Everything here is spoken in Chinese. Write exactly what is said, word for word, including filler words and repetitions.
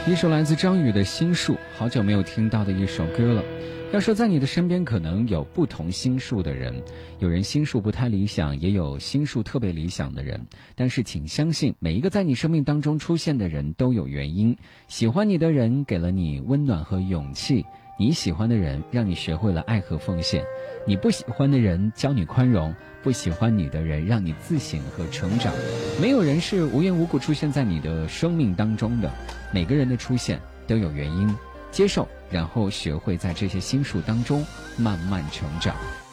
一首来自张宇的心树，好久没有听到的一首歌了。要说在你的身边可能有不同心术的人，有人心术不太理想，也有心术特别理想的人，但是请相信每一个在你生命当中出现的人都有原因。喜欢你的人给了你温暖和勇气，你喜欢的人让你学会了爱和奉献，你不喜欢的人教你宽容，不喜欢你的人让你自省和成长。没有人是无缘无故出现在你的生命当中的，每个人的出现都有原因，接受，然后学会在这些心术当中慢慢成长。